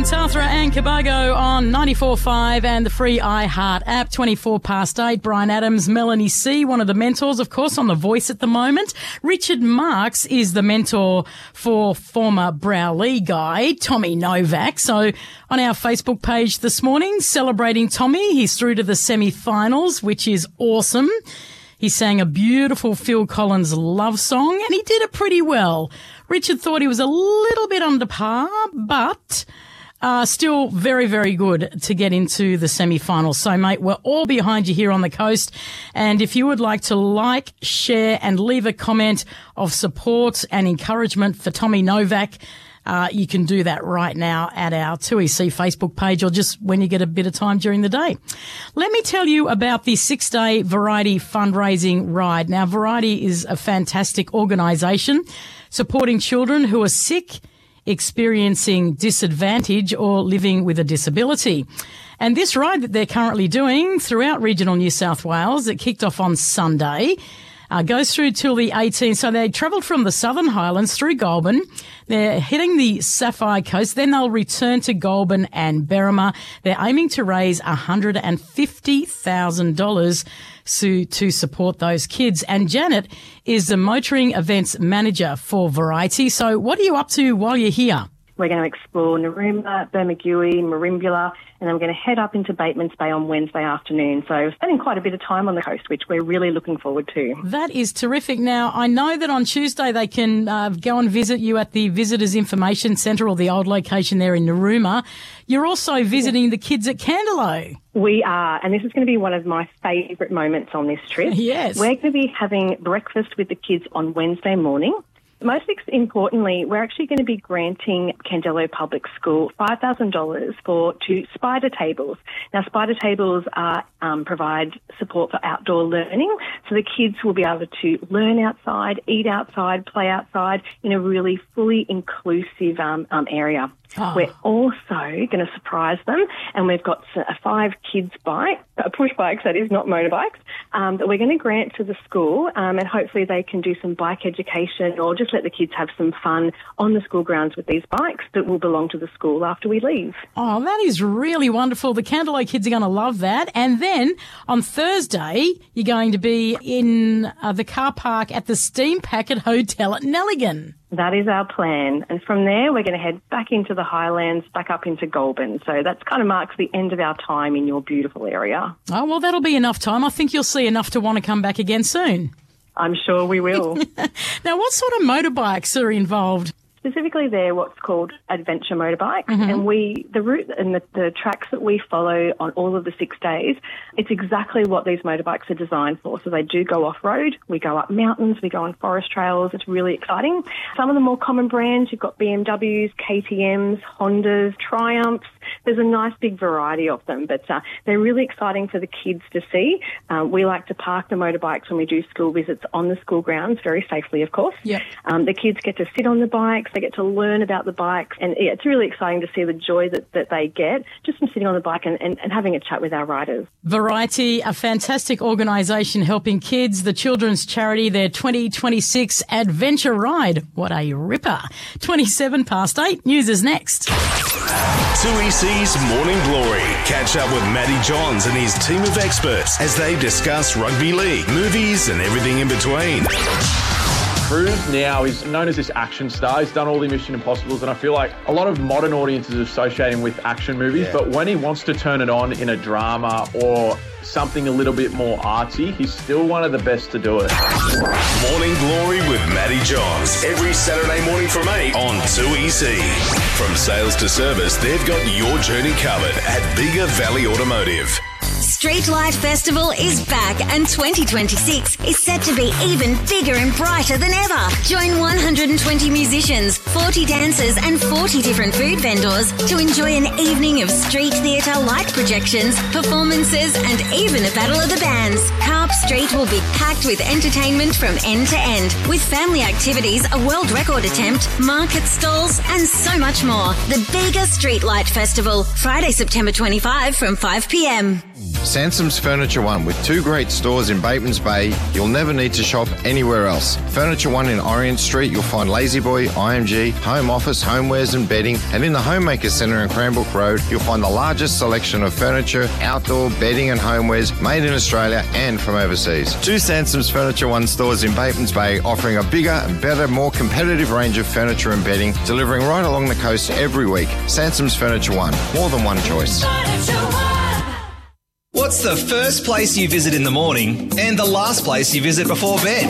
Tathra and Cabago on 94.5 and the free iHeart app. 24 past 8. Brian Adams, Melanie C, one of the mentors, of course, on The Voice at the moment. Richard Marks is the mentor for former Browlee guy, Tommy Novak. So on our Facebook page this morning, celebrating Tommy. He's through to the semi-finals, which is awesome. He sang a beautiful Phil Collins love song, and he did it pretty well. Richard thought he was a little bit under par, but still very, very good to get into the semi-finals. So, mate, we're all behind you here on the coast. And if you would like to like, share, and leave a comment of support and encouragement for Tommy Novak, you can do that right now at our 2EC Facebook page or just when you get a bit of time during the day. Let me tell you about the 6-day Variety fundraising ride. Now, Variety is a fantastic organisation supporting children who are sick, experiencing disadvantage or living with a disability. And this ride that they're currently doing throughout regional New South Wales, it kicked off on Sunday, goes through till the 18th. So they travelled from the Southern Highlands through Goulburn. They're hitting the Sapphire Coast. Then they'll return to Goulburn and Berrima. They're aiming to raise $150,000 to support those kids. And Janet is the motoring events manager for Variety. So what are you up to while you're here? We're going to explore Narooma, Bermagui, Merimbula, and then we're going to head up into Bateman's Bay on Wednesday afternoon. So we're spending quite a bit of time on the coast, which we're really looking forward to. That is terrific. Now, I know that on Tuesday they can go and visit you at the Visitors Information Centre or the old location there in Narooma. You're also visiting the kids at Candelo. We are, and this is going to be one of my favourite moments on this trip. Yes. We're going to be having breakfast with the kids on Wednesday morning. Most importantly, we're actually going to be granting Candelo Public School $5,000 for 2 spider tables. Now, spider tables provide support for outdoor learning, so the kids will be able to learn outside, eat outside, play outside in a really fully inclusive area. Oh. We're also going to surprise them, and we've got a 5 kids bike, push bikes, that is, not motorbikes, that we're going to grant to the school, and hopefully they can do some bike education or just let the kids have some fun on the school grounds with these bikes that will belong to the school after we leave. Oh, that is really wonderful. The Candelo kids are going to love that. And then on Thursday, you're going to be in the car park at the Steam Packet Hotel at Nelligan. That is our plan. And from there, we're going to head back into the Highlands, back up into Goulburn. So that kind of marks the end of our time in your beautiful area. Oh, well, that'll be enough time. I think you'll see enough to want to come back again soon. I'm sure we will. Now, what sort of motorbikes are involved? Specifically, they're what's called adventure motorbikes, and the route and the tracks that we follow on all of the 6 days, it's exactly what these motorbikes are designed for. So they do go off-road, we go up mountains, we go on forest trails. It's really exciting. Some of the more common brands, you've got BMWs, KTMs, Hondas, Triumphs. There's a nice big variety of them, but they're really exciting for the kids to see. We like to park the motorbikes when we do school visits on the school grounds, very safely, of course. Yep. The kids get to sit on the bikes, they get to learn about the bikes, and yeah, it's really exciting to see the joy that they get just from sitting on the bike and having a chat with our riders. Variety, a fantastic organisation helping kids, the children's charity, their 2026 Adventure Ride. What a ripper. 27 past 8, news is next. 2EC's Morning Glory. Catch up with Matty Johns and his team of experts as they discuss rugby league, movies and everything in between. Cruise now is known as this action star. He's done all the Mission Impossibles, and I feel like a lot of modern audiences associate him with action movies, but when he wants to turn it on in a drama or something a little bit more artsy, he's still one of the best to do it. Morning Glory with Matty Johns. Every Saturday morning from 8 on 2EC. From sales to service, they've got your journey covered at Bigger Valley Automotive. Streetlight Festival is back and 2026 is set to be even bigger and brighter than ever. Join 120 musicians, 40 dancers and 40 different food vendors to enjoy an evening of street theatre, light projections, performances and even a battle of the bands. Harp Street will be packed with entertainment from end to end, with family activities, a world record attempt, market stalls and so much more. The Bigger Streetlight Festival, Friday, September 25 from 5 p.m. Sansom's Furniture One, with 2 great stores in Bateman's Bay, you'll never need to shop anywhere else. Furniture One in Orient Street, you'll find La-Z-Boy, IMG, property, home office, homewares and bedding. And in the Homemaker Centre in Cranbrook Road, you'll find the largest selection of furniture, outdoor bedding and homewares made in Australia and from overseas. 2 Sansom's Furniture One stores in Batemans Bay, offering a bigger and better, more competitive range of furniture and bedding, delivering right along the coast every week. Sansom's Furniture One, more than one choice. What's the first place you visit in the morning and the last place you visit before bed?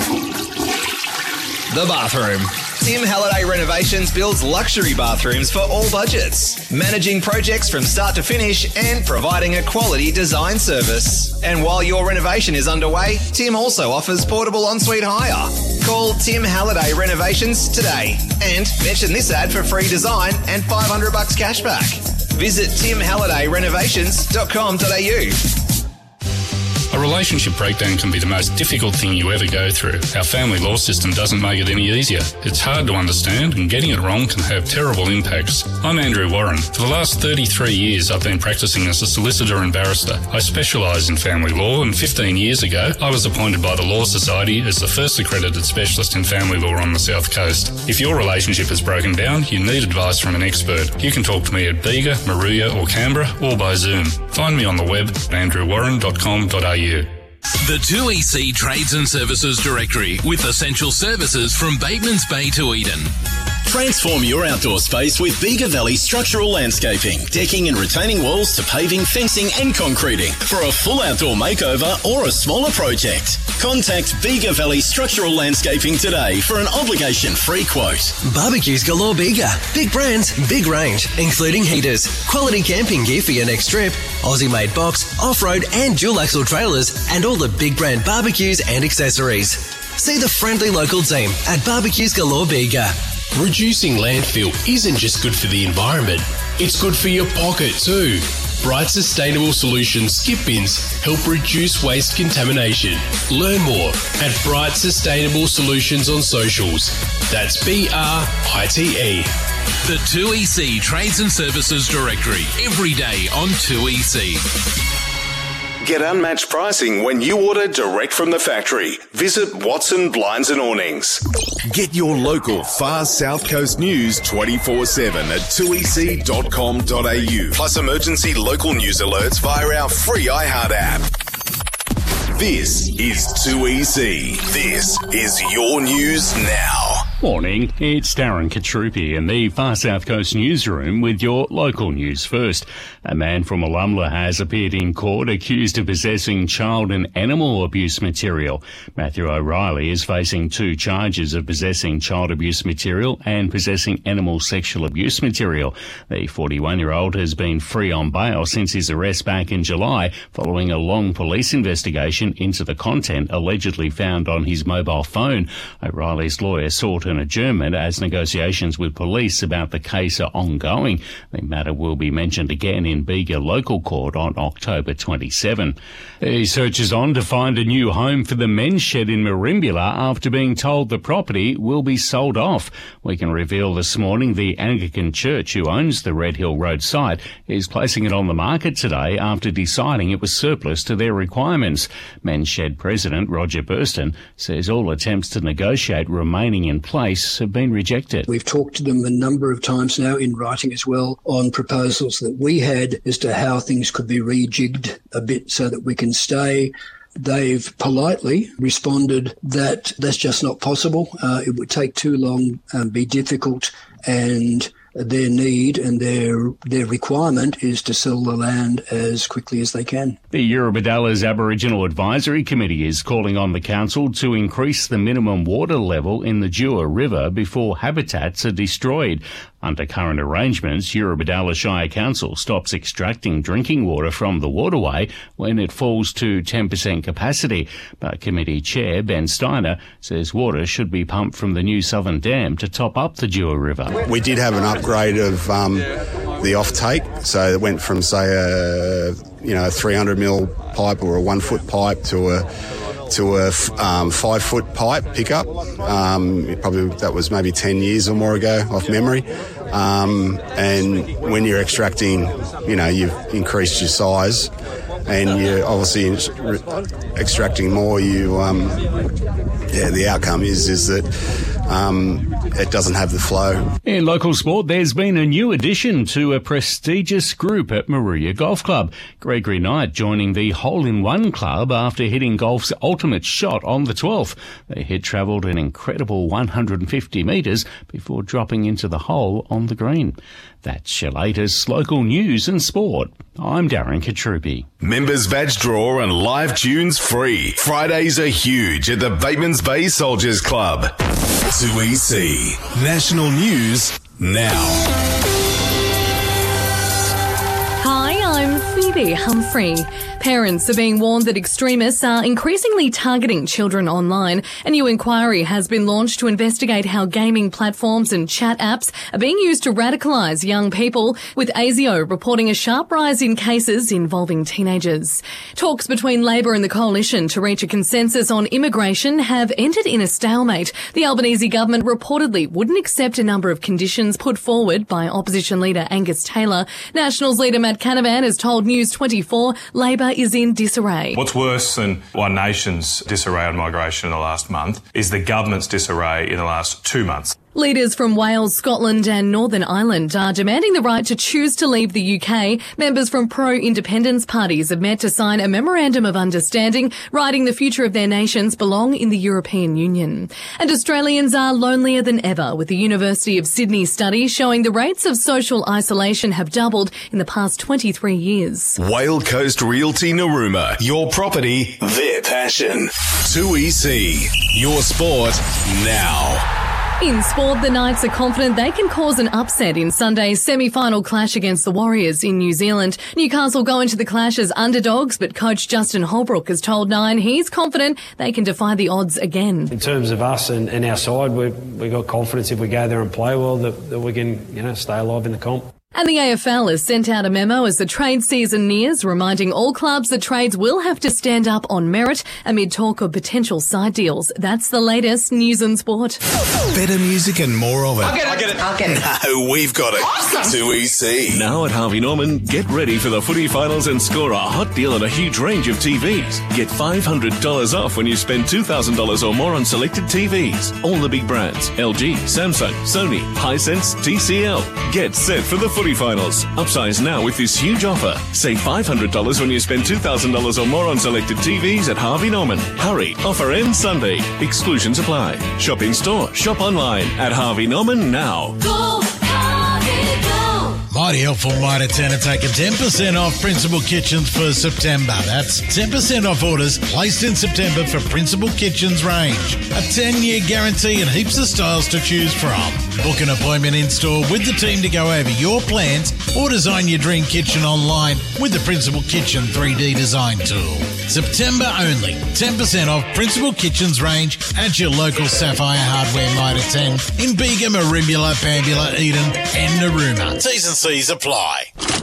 The bathroom. Tim Halliday Renovations builds luxury bathrooms for all budgets, managing projects from start to finish and providing a quality design service. And while your renovation is underway, Tim also offers portable ensuite hire. Call Tim Halliday Renovations today and mention this ad for free design and $500 cashback. Visit timhallidayrenovations.com.au. A relationship breakdown can be the most difficult thing you ever go through. Our family law system doesn't make it any easier. It's hard to understand, and getting it wrong can have terrible impacts. I'm Andrew Warren. For the last 33 years, I've been practicing as a solicitor and barrister. I specialise in family law, and 15 years ago, I was appointed by the Law Society as the first accredited specialist in family law on the South Coast. If your relationship has broken down, you need advice from an expert. You can talk to me at Bega, Maruya or Canberra, or by Zoom. Find me on the web at andrewwarren.com.au. The 2EC Trades and Services Directory with essential services from Batemans Bay to Eden. Transform your outdoor space with Bega Valley Structural Landscaping, decking and retaining walls to paving, fencing and concreting. For a full outdoor makeover or a smaller project, contact Bega Valley Structural Landscaping today for an obligation-free quote. Barbecues galore Bega. Big brands, big range, including heaters, quality camping gear for your next trip, Aussie-made box, off-road and dual axle trailers, and all the big brand barbecues and accessories. See the friendly local team at Barbecues galore Bega. Reducing landfill isn't just good for the environment, it's good for your pocket too. Bright Sustainable Solutions skip bins help reduce waste contamination. Learn more at Bright Sustainable Solutions on socials. That's BRITE. The 2EC Trades and Services Directory, every day on 2EC. Get unmatched pricing when you order direct from the factory. Visit Watson Blinds and Awnings. Get your local Far South Coast news 24/7 at 2ec.com.au. Plus emergency local news alerts via our free iHeart app. This is 2EC. This is your news now. Morning, it's Darren Katrupi in the Far South Coast newsroom with your local news first. A man from Ulumla has appeared in court accused of possessing child and animal abuse material. Matthew O'Reilly is facing 2 charges of possessing child abuse material and possessing animal sexual abuse material. The 41-year-old has been free on bail since his arrest back in July following a long police investigation into the content allegedly found on his mobile phone. O'Reilly's lawyer sought an adjournment as negotiations with police about the case are ongoing. The matter will be mentioned again in Bega Local Court on October 27. A search is on to find a new home for the men's shed in Merimbula after being told the property will be sold off. We can reveal this morning the Anglican Church, who owns the Red Hill Road site, is placing it on the market today after deciding it was surplus to their requirements. Men's Shed President Roger Burston says all attempts to negotiate remaining in place have been rejected. We've talked to them a number of times now in writing as well on proposals that we had as to how things could be rejigged a bit so that we can stay. They've politely responded that that's just not possible. It would take too long and be difficult, and their need and their requirement is to sell the land as quickly as they can. The Eurobodala's Aboriginal Advisory Committee is calling on the council to increase the minimum water level in the Dewar River before habitats are destroyed. Under current arrangements, Eurobodala Shire Council stops extracting drinking water from the waterway when it falls to 10% capacity. But Committee Chair Ben Steiner says water should be pumped from the new Southern Dam to top up the Dewar River. We did have an upgrade of the offtake, so it went from, say, a 300 mil pipe or a 1 foot pipe to a 5 foot pipe pickup. Probably that was maybe 10 years or more ago off memory. And when you're extracting, you've increased your size and you're obviously extracting more. The outcome is that it doesn't have the flow. In local sport, there's been a new addition to a prestigious group at Moruya Golf Club. Gregory Knight joining the Hole-in-One Club after hitting golf's ultimate shot on the 12th. The hit travelled an incredible 150 metres before dropping into the hole on the green. That's your latest local news and sport. I'm Darren Katrupi. Members badge draw and live tunes free. Fridays are huge at the Batemans Bay Soldiers Club. 2EC. National news now. Hi, I'm Phoebe Humphrey. Parents are being warned that extremists are increasingly targeting children online. A new inquiry has been launched to investigate how gaming platforms and chat apps are being used to radicalise young people, with ASIO reporting a sharp rise in cases involving teenagers. Talks between Labor and the Coalition to reach a consensus on immigration have ended in a stalemate. The Albanese government reportedly wouldn't accept a number of conditions put forward by opposition leader Angus Taylor. Nationals leader Matt Canavan has told News 24 Labor is in disarray. What's worse than One Nation's disarray on migration in the last month is the government's disarray in the last 2 months. Leaders from Wales, Scotland and Northern Ireland are demanding the right to choose to leave the UK. Members from pro-independence parties have met to sign a memorandum of understanding, writing the future of their nations belong in the European Union. And Australians are lonelier than ever, with the University of Sydney study showing the rates of social isolation have doubled in the past 23 years. Whale Coast Realty Narooma. Your property, their passion. 2EC. Your sport now. In sport, the Knights are confident they can cause an upset in Sunday's semi-final clash against the Warriors in New Zealand. Newcastle go into the clash as underdogs, but coach Justin Holbrook has told Nine he's confident they can defy the odds again. In terms of us and our side, we've got confidence if we go there and play well that we can, stay alive in the comp. And the AFL has sent out a memo as the trade season nears, reminding all clubs that trades will have to stand up on merit amid talk of potential side deals. That's the latest news and sport. Better music and more of it. I'll get it. No, we've got it. Awesome. 2EC. Now at Harvey Norman, get ready for the footy finals and score a hot deal on a huge range of TVs. Get $500 off when you spend $2,000 or more on selected TVs. All the big brands: LG, Samsung, Sony, Hisense, TCL. Get set for the footy finals. Upsize now with this huge offer. Save $500 when you spend $2,000 or more on selected TVs at Harvey Norman. Hurry, offer ends Sunday. Exclusions apply. Shop in store, shop online at Harvey Norman now. Go, Harvey, go. Mighty helpful, Mitre 10 to take a 10% off Principal Kitchens for September. That's 10% off orders placed in September for Principal Kitchens range. A 10-year guarantee and heaps of styles to choose from. Book an appointment in-store with the team to go over your plans or design your dream kitchen online with the Principal Kitchen 3D design tool. September only. 10% off Principal Kitchens range at your local Sapphire Hardware Mitre 10 in Bega, Merimbula, Bambula, Eden and Narooma. T's and C's apply.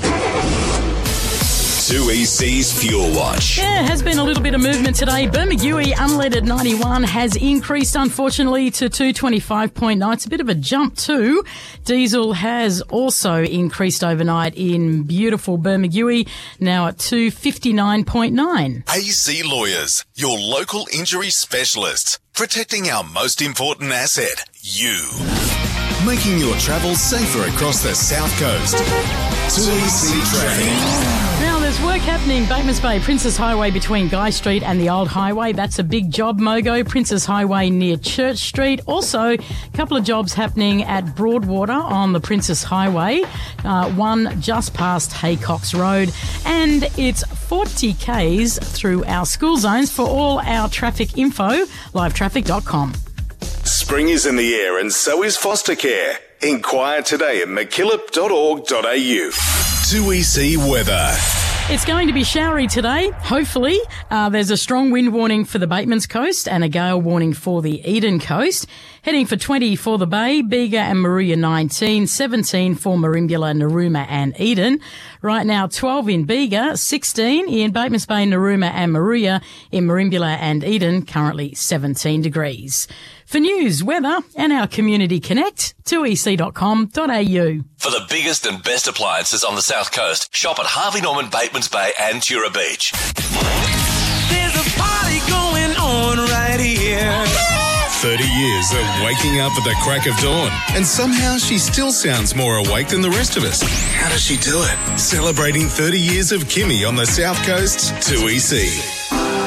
2EC's Fuel Watch. Yeah, has been a little bit of movement today. Bermagui unleaded 91 has increased, unfortunately, to 225.9. It's a bit of a jump too. Diesel has also increased overnight in beautiful Bermagui, now at 259.9. AC Lawyers, your local injury specialists, protecting our most important asset, you. Making your travel safer across the South Coast. 2EC Traffic. Now, there's work happening Batemans Bay, Princess Highway between Guy Street and the Old Highway. That's a big job, Mogo. Princess Highway near Church Street. Also, a couple of jobs happening at Broadwater on the Princess Highway. One just past Haycox Road. And it's 40 Ks through our school zones. For all our traffic info, livetraffic.com. Spring is in the air and so is foster care. Inquire today at mckillop.org.au. 2EC weather. It's going to be showery today, hopefully. There's a strong wind warning for the Batemans Coast and a gale warning for the Eden Coast. Heading for 20 for the Bay, Bega and Moruya 19, 17 for Merimbula, Narooma and Eden. Right now 12 in Bega, 16 in Batemans Bay, Narooma and Moruya. In Merimbula and Eden, currently 17 degrees. For news, weather and our Community Connect, 2ec.com.au. For the biggest and best appliances on the South Coast, shop at Harvey Norman, Batemans Bay and Tura Beach. There's a party going on right here. 30 years of waking up at the crack of dawn, and somehow she still sounds more awake than the rest of us. How does she do it? Celebrating 30 years of Kimmy on the South Coast, 2EC.